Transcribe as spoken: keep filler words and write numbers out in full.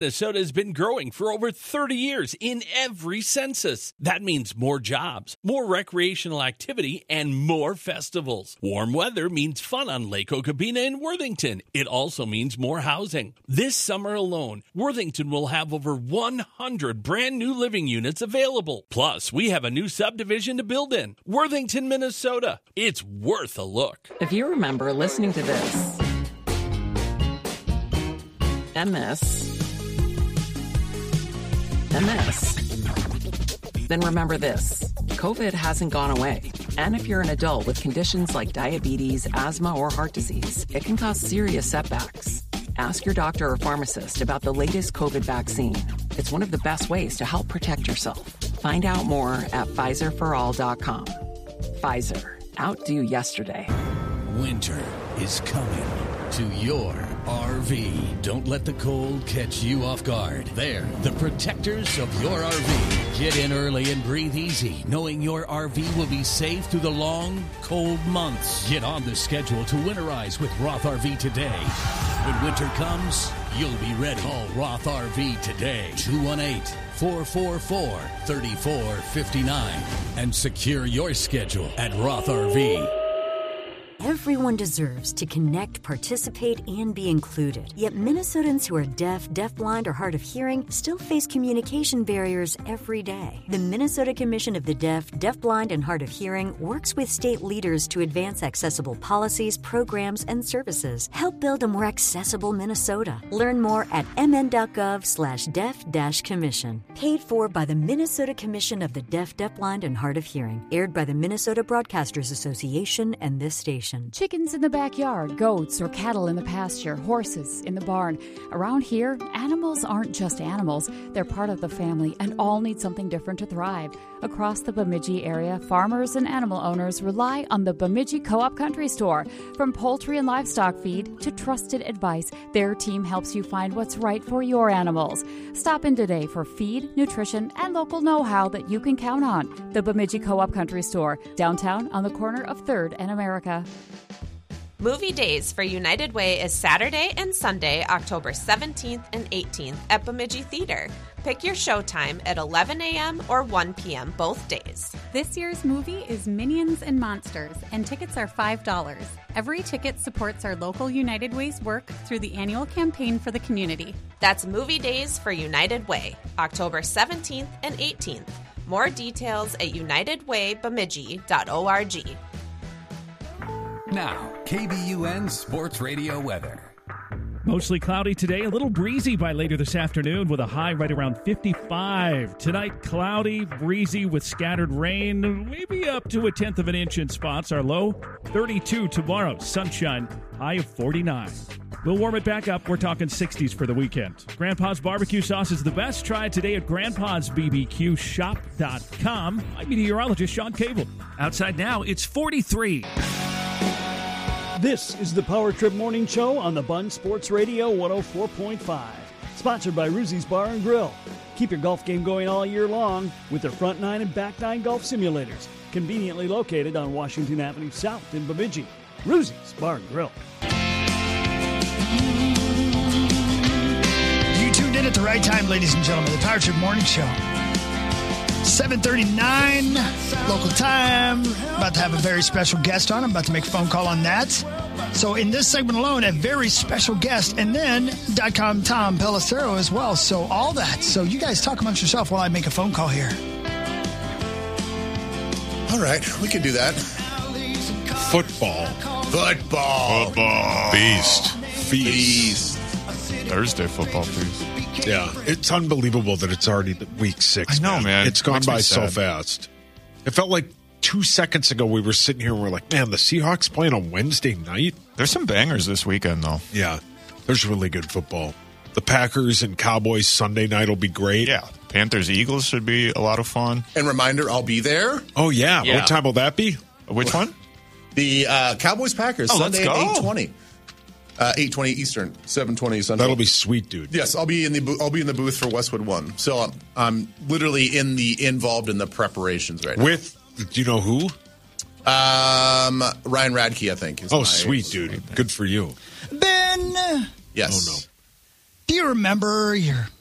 Minnesota has been growing for over thirty years in every census. That means more jobs, more recreational activity, and more festivals. Warm weather means fun on Lake Okabena in Worthington. It also means more housing. This summer alone, Worthington will have over one hundred brand new living units available. Plus, we have a new subdivision to build in. Worthington, Minnesota. It's worth a look. If you remember listening to this and this and this, then remember this. COVID hasn't gone away. And if you're an adult with conditions like diabetes, asthma, or heart disease, it can cause serious setbacks. Ask your doctor or pharmacist about the latest COVID vaccine. It's one of the best ways to help protect yourself. Find out more at Pfizer for all dot com. Pfizer. Outdo yesterday. Winter is coming to your R V. Don't let the cold catch you off guard. They're the protectors of your R V. Get in early and breathe easy, knowing your R V will be safe through the long, cold months. Get on the schedule to winterize with Roth R V today. When winter comes, you'll be ready. Call Roth R V today. two one eight, four four four, three four five nine and secure your schedule at Roth R V. Everyone deserves to connect, participate, and be included. Yet Minnesotans who are deaf, deafblind, or hard of hearing still face communication barriers every day. The Minnesota Commission of the Deaf, Deafblind, and Hard of Hearing works with state leaders to advance accessible policies, programs, and services. Help build a more accessible Minnesota. Learn more at mn.gov slash deaf dash commission. Paid for by the Minnesota Commission of the Deaf, Deafblind, and Hard of Hearing. Aired by the Minnesota Broadcasters Association and this station. Chickens in the backyard, goats or cattle in the pasture, horses in the barn. Around here, animals aren't just animals. They're part of the family and all need something different to thrive. Across the Bemidji area, farmers and animal owners rely on the Bemidji Co-op Country Store. From poultry and livestock feed to trusted advice, their team helps you find what's right for your animals. Stop in today for feed, nutrition, and local know-how that you can count on. The Bemidji Co-op Country Store, downtown on the corner of third and America. Movie Days for United Way is Saturday and Sunday, October seventeenth and eighteenth at Bemidji Theater. Pick your showtime at eleven a.m. or one p.m. both days. This year's movie is Minions and Monsters, and tickets are five dollars. Every ticket supports our local United Way's work through the annual campaign for the community. That's Movie Days for United Way, October seventeenth and eighteenth. More details at united way bemidji dot org. Now, K B U N Sports Radio weather. Mostly cloudy today, a little breezy by later this afternoon with a high right around fifty-five. Tonight, cloudy, breezy with scattered rain, maybe up to a tenth of an inch in spots. Our low, thirty-two tomorrow. Sunshine, high of forty-nine. We'll warm it back up. We're talking sixties for the weekend. Grandpa's barbecue sauce is the best. Try it today at grandpas b b q shop dot com. I'm meteorologist Sean Cable. Outside now, it's forty-three. This is the Power Trip Morning Show on the Bun Sports Radio one oh four point five. Sponsored by Ruzy's Bar and Grill. Keep your golf game going all year long with their front nine and back nine golf simulators. Conveniently located on Washington Avenue South in Bemidji. Ruzy's Bar and Grill. You tuned in at the right time, ladies and gentlemen. The Power Trip Morning Show. seven thirty-nine local time. About to have a very special guest on. I'm about to make a phone call on that. So in this segment alone, a very special guest, and then .com Tom Pelissero as well. So all that. So you guys talk amongst yourself while I make a phone call here. All right, we can do that. Football. Football. Football. Beast. Feast. Thursday football feast. Yeah, it's unbelievable that it's already week six. I know, man. man. It's gone Makes by me so sad. fast. It felt like two seconds ago we were sitting here and we're like, man, the Seahawks playing on Wednesday night? There's some bangers this weekend, though. Yeah, there's really good football. The Packers and Cowboys Sunday night will be great. Yeah, Panthers-Eagles should be a lot of fun. And reminder, I'll be there. Oh, yeah. Yeah. What time will that be? Which one? The uh, Cowboys-Packers, Oh, Sunday let's at go. eight twenty. Uh, eight twenty Eastern, seven twenty Central. That'll be sweet, dude. Yes, I'll be in the bo- I'll be in the booth for Westwood One. So I'm, I'm literally in the involved in the preparations right now. With, do you know who? Um, Ryan Radke, I think. Is Oh, my, sweet, dude. Good for you. Ben. Yes. Oh, no. Do you remember your